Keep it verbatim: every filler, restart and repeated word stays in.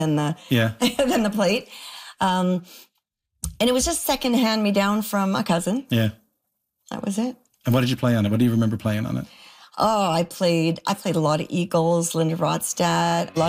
than the yeah. than the plate. Um, and it was just second hand me down from a cousin. Yeah. That was it. And what did you play on it? What do you remember playing on it? Oh, I played I played a lot of Eagles, Linda Ronstadt, a lot